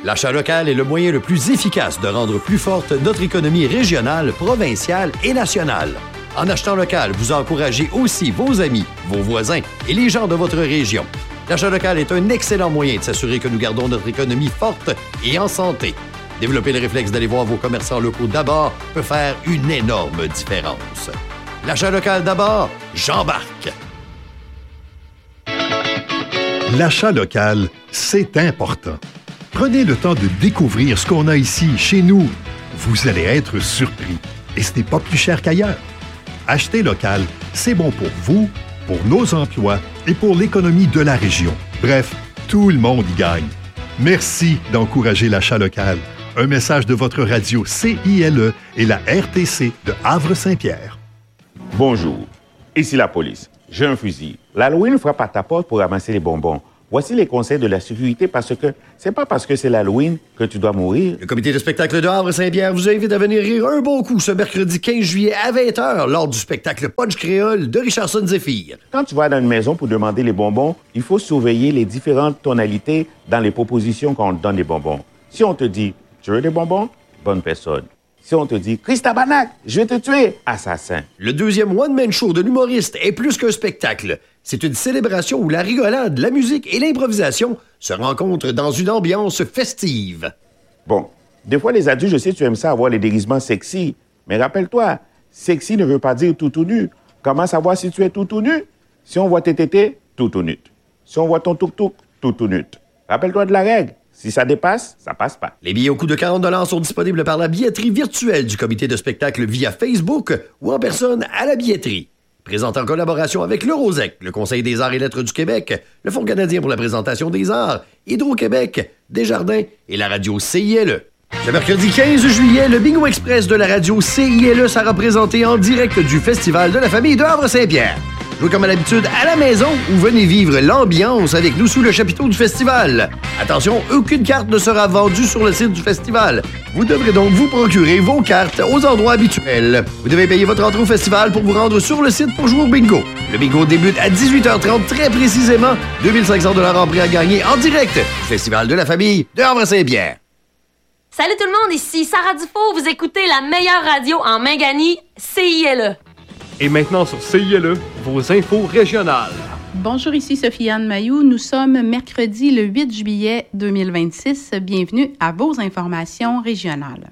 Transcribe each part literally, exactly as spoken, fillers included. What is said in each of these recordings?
L'achat local est le moyen le plus efficace de rendre plus forte notre économie régionale, provinciale et nationale. En achetant local, vous encouragez aussi vos amis, vos voisins et les gens de votre région. L'achat local est un excellent moyen de s'assurer que nous gardons notre économie forte et en santé. Développer le réflexe d'aller voir vos commerçants locaux d'abord peut faire une énorme différence. L'achat local d'abord, j'embarque. L'achat local, c'est important. Prenez le temps de découvrir ce qu'on a ici, chez nous. Vous allez être surpris. Et ce n'est pas plus cher qu'ailleurs. Acheter local, c'est bon pour vous, pour nos emplois et pour l'économie de la région. Bref, tout le monde y gagne. Merci d'encourager l'achat local. Un message de votre radio C I L E et la R T C de Havre-Saint-Pierre. Bonjour, ici la police. J'ai un fusil. L'Halloween frappe à ta porte pour ramasser les bonbons. Voici les conseils de la sécurité parce que c'est pas parce que c'est l'Halloween que tu dois mourir. Le comité de spectacle de Havre-Saint-Pierre vous invite à venir rire un bon coup ce mercredi quinze juillet à vingt heures lors du spectacle Punch Créole de Richardson Zephyr. Quand tu vas dans une maison pour demander les bonbons, il faut surveiller les différentes tonalités dans les propositions quand on te donne des bonbons. Si on te dit « Tu veux des bonbons? » Bonne personne. Si on te dit « Christabanac, je vais te tuer! » Assassin. Le deuxième one-man show de l'humoriste est plus qu'un spectacle. C'est une célébration où la rigolade, la musique et l'improvisation se rencontrent dans une ambiance festive. Bon, des fois, les adultes, je sais, tu aimes ça avoir les déguisements sexy. Mais rappelle-toi, sexy ne veut pas dire tout tout nu. Comment savoir si tu es tout tout nu? Si on voit tes tétés, tout tout nu. Si on voit ton tuk-tuk, tout tout nu. Rappelle-toi de la règle. Si ça dépasse, ça passe pas. Les billets au coût de quarante dollars sont disponibles par la billetterie virtuelle du comité de spectacle via Facebook ou en personne à la billetterie. Présenté en collaboration avec le Rosec, le Conseil des arts et lettres du Québec, le Fonds canadien pour la présentation des arts, Hydro-Québec, Desjardins et la radio C I L E. Le mercredi quinze juillet, le Bingo Express de la radio C I L E sera présenté en direct du Festival de la famille de Havre-Saint-Pierre. Jouez comme à l'habitude à la maison ou venez vivre l'ambiance avec nous sous le chapiteau du festival. Attention, aucune carte ne sera vendue sur le site du festival. Vous devrez donc vous procurer vos cartes aux endroits habituels. Vous devez payer votre entrée au festival pour vous rendre sur le site pour jouer au bingo. Le bingo débute à dix-huit heures trente très précisément. deux mille cinq cents dollars en prix à gagner en direct du Festival de la famille de Havre-Saint-Pierre. Salut tout le monde, ici Sarah Dufault. Vous écoutez la meilleure radio en Mingani, C I L E. Et maintenant sur C I L E, vos infos régionales. Bonjour, ici Sophie-Anne Mailloux. Nous sommes mercredi le huit juillet deux mille vingt-six. Bienvenue à vos informations régionales.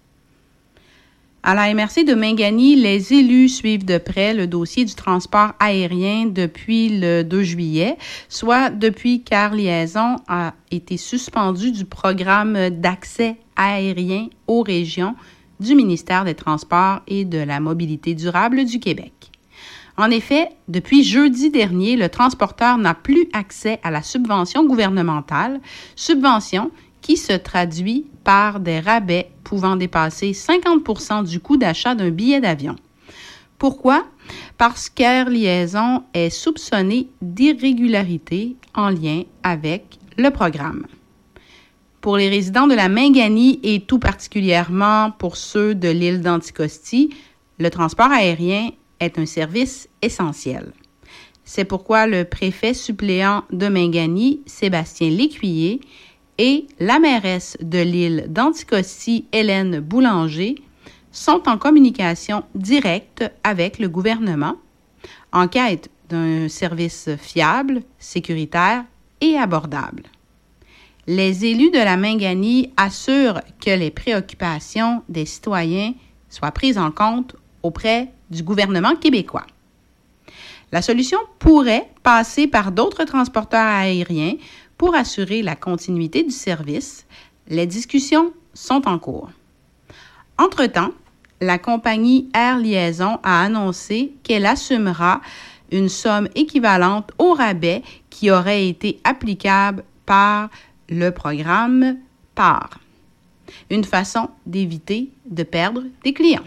À la M R C de Mingani, les élus suivent de près le dossier du transport aérien depuis le deux juillet, soit depuis qu'Air Liaison a été suspendu du programme d'accès aérien aux régions du ministère des Transports et de la Mobilité durable du Québec. En effet, depuis jeudi dernier, le transporteur n'a plus accès à la subvention gouvernementale, subvention qui se traduit par des rabais pouvant dépasser cinquante pour cent du coût d'achat d'un billet d'avion. Pourquoi? Parce qu'Air Liaison est soupçonné d'irrégularité en lien avec le programme. Pour les résidents de la Mingani et tout particulièrement pour ceux de l'île d'Anticosti, le transport aérien est un service essentiel. C'est pourquoi le préfet suppléant de Mingani, Sébastien Lécuyer, et la mairesse de l'île d'Anticosti, Hélène Boulanger, sont en communication directe avec le gouvernement, en quête d'un service fiable, sécuritaire et abordable. Les élus de la Mingani assurent que les préoccupations des citoyens soient prises en compte auprès du gouvernement québécois. La solution pourrait passer par d'autres transporteurs aériens pour assurer la continuité du service. Les discussions sont en cours. Entre-temps, la compagnie Air Liaison a annoncé qu'elle assumera une somme équivalente au rabais qui aurait été applicable par le programme P A R. Une façon d'éviter de perdre des clients.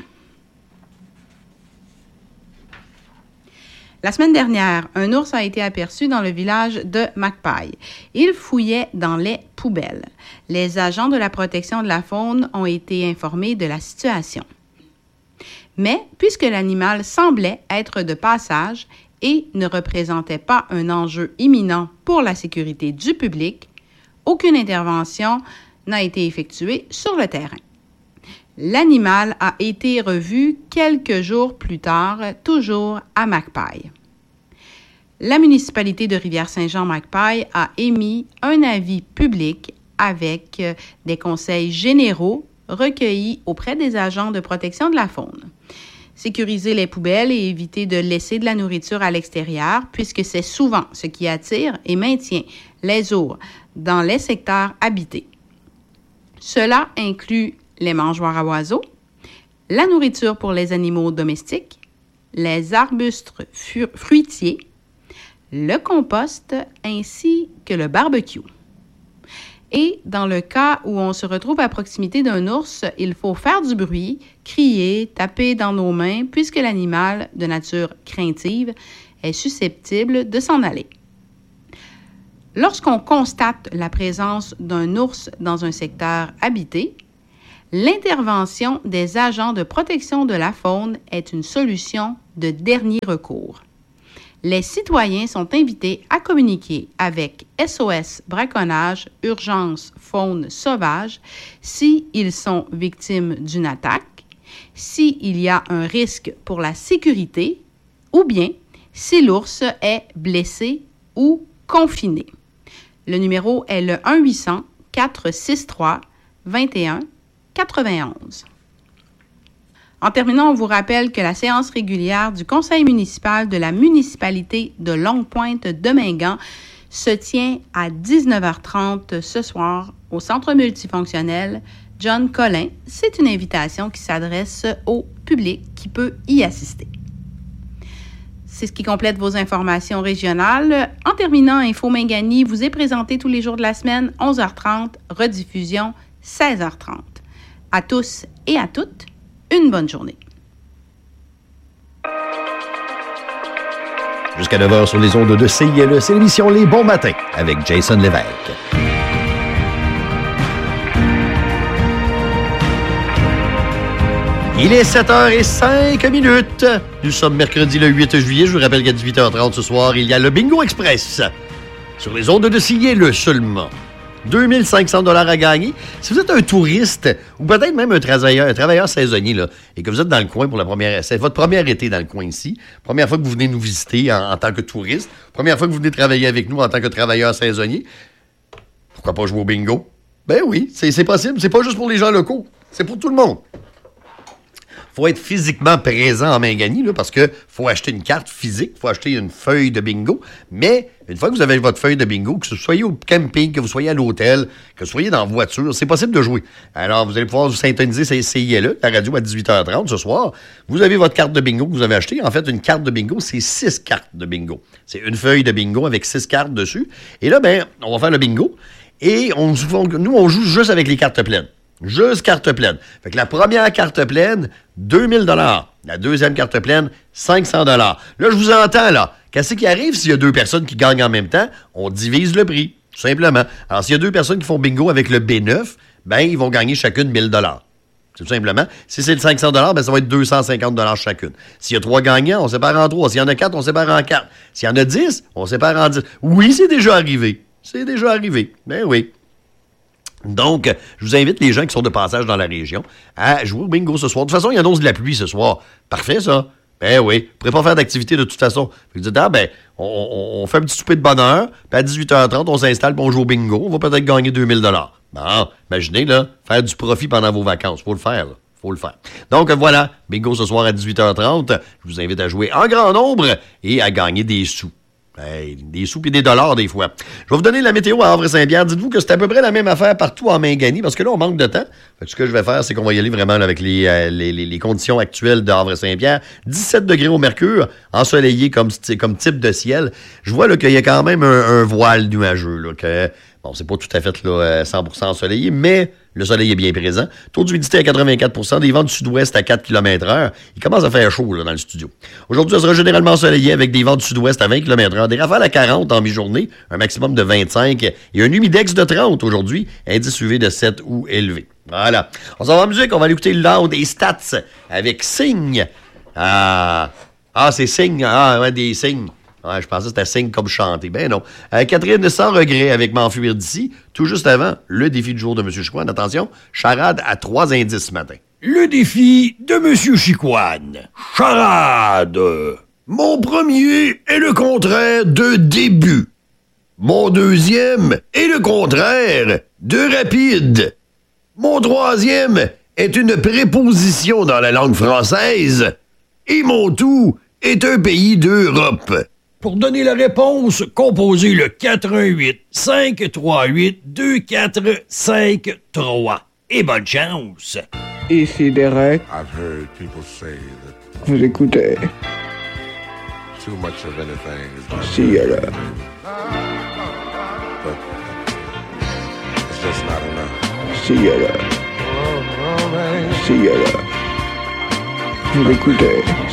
La semaine dernière, un ours a été aperçu dans le village de Macpaille. Il fouillait dans les poubelles. Les agents de la protection de la faune ont été informés de la situation. Mais, puisque l'animal semblait être de passage et ne représentait pas un enjeu imminent pour la sécurité du public, aucune intervention n'a été effectué sur le terrain. L'animal a été revu quelques jours plus tard, toujours à Magpie. La municipalité de Rivière-Saint-Jean-Magpie a émis un avis public avec des conseils généraux recueillis auprès des agents de protection de la faune. Sécuriser les poubelles et éviter de laisser de la nourriture à l'extérieur, puisque c'est souvent ce qui attire et maintient les ours dans les secteurs habités. Cela inclut les mangeoires à oiseaux, la nourriture pour les animaux domestiques, les arbustes fruitiers, le compost ainsi que le barbecue. Et dans le cas où on se retrouve à proximité d'un ours, il faut faire du bruit, crier, taper dans nos mains, puisque l'animal, de nature craintive, est susceptible de s'en aller. Lorsqu'on constate la présence d'un ours dans un secteur habité, l'intervention des agents de protection de la faune est une solution de dernier recours. Les citoyens sont invités à communiquer avec S O S Braconnage Urgence Faune Sauvage s'ils sont victimes d'une attaque, s'il y a un risque pour la sécurité ou bien si l'ours est blessé ou confiné. Le numéro est le un huit cents quatre cent soixante-trois vingt et un quatre-vingt-onze. En terminant, on vous rappelle que la séance régulière du conseil municipal de la municipalité de Longue-Pointe-de-Mingan se tient à dix-neuf heures trente ce soir au centre multifonctionnel John Collin. C'est une invitation qui s'adresse au public qui peut y assister. C'est ce qui complète vos informations régionales. En terminant, Info Mingani vous est présenté tous les jours de la semaine, onze heures trente, rediffusion seize heures trente. À tous et à toutes, une bonne journée. Jusqu'à neuf heures sur les ondes de C I L E, c'est l'émission Les Bons Matins avec Jason Lévesque. Il est sept heures cinq minutes. Nous sommes mercredi le huit juillet. Je vous rappelle qu'à dix-huit heures trente ce soir, il y a le Bingo Express. Sur les ondes de C I L E seulement. deux mille cinq cents dollars à gagner. Si vous êtes un touriste ou peut-être même un travailleur, un travailleur saisonnier là, et que vous êtes dans le coin pour la première... C'est votre premier été dans le coin ici. Première fois que vous venez nous visiter en, en tant que touriste. Première fois que vous venez travailler avec nous en tant que travailleur saisonnier. Pourquoi pas jouer au bingo? Ben oui, c'est, c'est possible. C'est pas juste pour les gens locaux. C'est pour tout le monde. Faut être physiquement présent en Mingani, là, parce que faut acheter une carte physique, faut acheter une feuille de bingo. Mais une fois que vous avez votre feuille de bingo, que vous soyez au camping, que vous soyez à l'hôtel, que vous soyez dans la voiture, c'est possible de jouer. Alors, vous allez pouvoir vous syntoniser C I L E, la radio à dix-huit heures trente ce soir. Vous avez votre carte de bingo que vous avez achetée. En fait, une carte de bingo, c'est six cartes de bingo. C'est une feuille de bingo avec six cartes dessus. Et là, ben, on va faire le bingo. Et on, nous, on joue juste avec les cartes pleines. Juste carte pleine. Fait que la première carte pleine, deux mille dollars. La deuxième carte pleine, cinq cents dollars. Là, je vous entends, là. Qu'est-ce qui arrive s'il y a deux personnes qui gagnent en même temps? On divise le prix, tout simplement. Alors, s'il y a deux personnes qui font bingo avec le B neuf, ben, ils vont gagner chacune mille dollars. C'est tout simplement. Si c'est le cinq cents dollars, ben, ça va être deux cent cinquante dollars chacune. S'il y a trois gagnants, on sépare en trois. S'il y en a quatre, on sépare en quatre. S'il y en a dix, on sépare en dix. Oui, c'est déjà arrivé. C'est déjà arrivé. Ben oui. Donc, je vous invite les gens qui sont de passage dans la région à jouer au bingo ce soir. De toute façon, il annonce de la pluie ce soir. Parfait, ça. Ben oui. Vous ne pourrez pas faire d'activité de toute façon. Vous dites, ah ben, on, on, on fait un petit souper de bonne heure, puis à dix-huit heures trente, on s'installe, puis on joue au bingo. On va peut-être gagner deux mille dollars. Bon, imaginez, là, faire du profit pendant vos vacances. Faut le faire, là. Faut le faire. Donc, voilà. Bingo ce soir à dix-huit heures trente. Je vous invite à jouer en grand nombre et à gagner des sous. Hey, des sous et des dollars, des fois. Je vais vous donner la météo à Havre-Saint-Pierre. Dites-vous que c'est à peu près la même affaire partout en Mingani, parce que là, on manque de temps. Fait que ce que je vais faire, c'est qu'on va y aller vraiment là, avec les, euh, les, les, les conditions actuelles de Havre-Saint-Pierre. dix-sept degrés au mercure, ensoleillé comme, comme type de ciel. Je vois là, qu'il y a quand même un, un voile nuageux. Là, que, bon, c'est pas tout à fait là, cent pour cent ensoleillé, mais le soleil est bien présent. Taux d'humidité à quatre-vingt-quatre pour cent, des vents du sud-ouest à quatre kilomètres heure. Il commence à faire chaud là, dans le studio. Aujourd'hui, ça sera généralement ensoleillé avec des vents du sud-ouest à vingt kilomètres heure, des rafales à quarante en mi-journée, un maximum de vingt-cinq et un humidex de trente aujourd'hui, indice U V de sept ou élevé. Voilà. On s'en va en musique, on va aller écouter Loud et Stats avec Signe. Ah, ah c'est Signe, ah, ouais, des signes. Ouais, je pensais que c'était signe comme chanter. Ben non. Euh, Catherine, sans regret, avec M'enfuir d'ici, tout juste avant, le défi du jour de M. Chicoine. Attention, charade à trois indices ce matin. Le défi de M. Chicoine. Charade. Mon premier est le contraire de début. Mon deuxième est le contraire de rapide. Mon troisième est une préposition dans la langue française. Et mon tout est un pays d'Europe. Pour donner la réponse, composez le quatre un huit, cinq trois huit, deux quatre cinq trois. Et bonne chance! Ici Derek. I've heard people say that Vous écoutez. too much of anything is not See ya là. but it's just not enough. See ya là. See ya là. Vous écoutez.